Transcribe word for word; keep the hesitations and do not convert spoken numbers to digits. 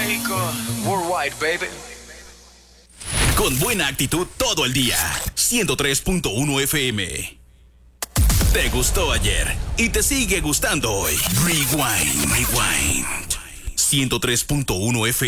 México, worldwide, baby. Con buena actitud todo el día. ciento tres punto uno F M. Te gustó ayer y te sigue gustando hoy. Rewind, rewind. ciento tres punto uno F M.